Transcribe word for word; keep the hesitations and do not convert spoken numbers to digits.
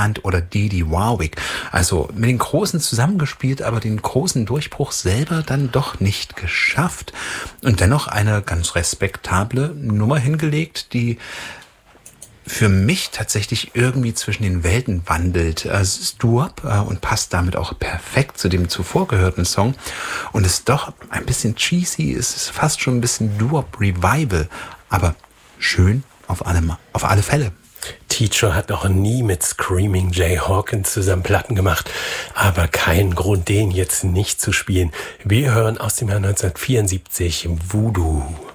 Hunt oder Didi Warwick. Also mit den Großen zusammengespielt, aber den großen Durchbruch selber dann doch nicht geschafft. Und dennoch eine ganz respektable Nummer hingelegt, die für mich tatsächlich irgendwie zwischen den Welten wandelt. Es ist Doo-Wop äh, und passt damit auch perfekt zu dem zuvor gehörten Song. Und ist doch ein bisschen cheesy, es ist fast schon ein bisschen Doo-Wop Revival, aber schön auf alle, auf alle Fälle. Teacher hat noch nie mit Screaming Jay Hawkins zusammen Platten gemacht, aber kein Grund, den jetzt nicht zu spielen. Wir hören aus dem Jahr neunzehnhundertvierundsiebzig Voodoo.